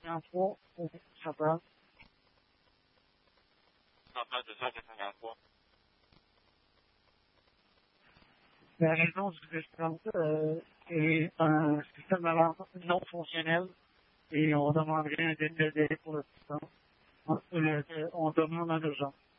253 au central. Central 253. La raison du distance est un système d'alarme non fonctionnel et on demanderait un délai pour le système. On demande en urgence.